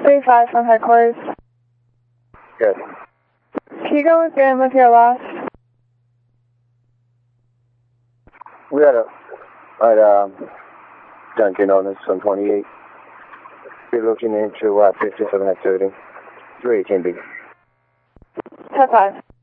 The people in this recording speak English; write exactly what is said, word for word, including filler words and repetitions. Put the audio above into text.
three five from headquarters. Good. Can you go again with your loss? We had a, at um, Dunkin' Donuts on twenty-eight. We're looking into uh, fifty-seven activity. three eighteen B. ten five.